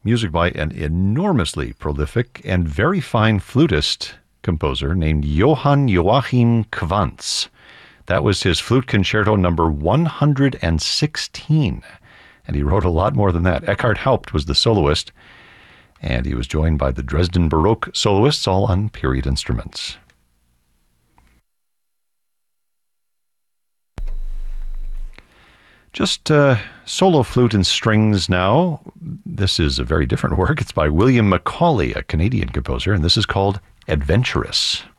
music by an enormously prolific and very fine flutist composer named Johann Joachim Quantz. That was his flute concerto number 116. And he wrote a lot more than that. Eckhard Haupt was the soloist, and he was joined by the Dresden Baroque soloists, all on period instruments. Just solo flute and strings now. This is a very different work. It's by William Macaulay, a Canadian composer, and this is called Adventurous.